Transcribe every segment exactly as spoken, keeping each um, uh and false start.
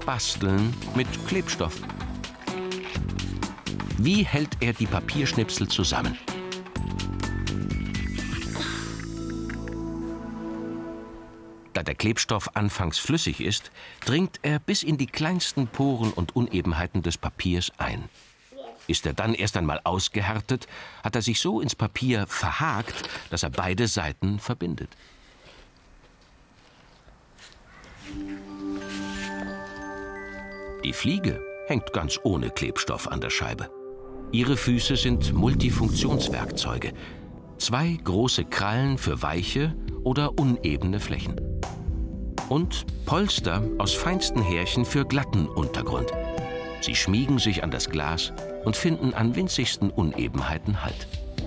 Basteln mit Klebstoff. Wie hält er die Papierschnipsel zusammen? Da der Klebstoff anfangs flüssig ist, dringt er bis in die kleinsten Poren und Unebenheiten des Papiers ein. Ist er dann erst einmal ausgehärtet, hat er sich so ins Papier verhakt, dass er beide Seiten verbindet. Die Fliege hängt ganz ohne Klebstoff an der Scheibe. Ihre Füße sind Multifunktionswerkzeuge. Zwei große Krallen für weiche oder unebene Flächen. Und Polster aus feinsten Härchen für glatten Untergrund. Sie schmiegen sich an das Glas und finden an winzigsten Unebenheiten Halt.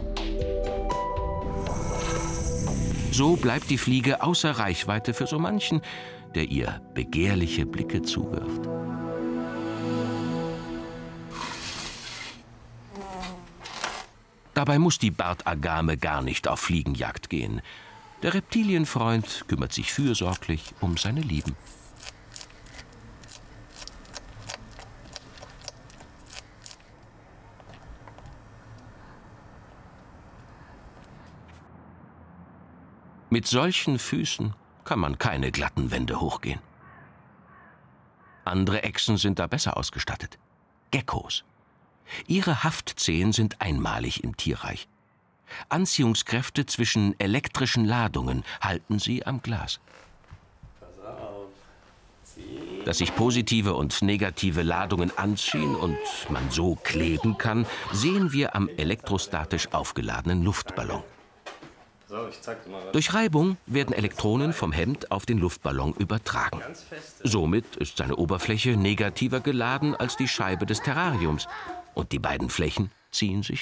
So bleibt die Fliege außer Reichweite für so manchen, der ihr begehrliche Blicke zuwirft. Dabei muss die Bartagame gar nicht auf Fliegenjagd gehen. Der Reptilienfreund kümmert sich fürsorglich um seine Lieben. Mit solchen Füßen kann man keine glatten Wände hochgehen. Andere Echsen sind da besser ausgestattet. Geckos. Ihre Haftzehen sind einmalig im Tierreich. Anziehungskräfte zwischen elektrischen Ladungen halten sie am Glas. Dass sich positive und negative Ladungen anziehen und man so kleben kann, sehen wir am elektrostatisch aufgeladenen Luftballon. Durch Reibung werden Elektronen vom Hemd auf den Luftballon übertragen. Somit ist seine Oberfläche negativer geladen als die Scheibe des Terrariums und die beiden Flächen ziehen sich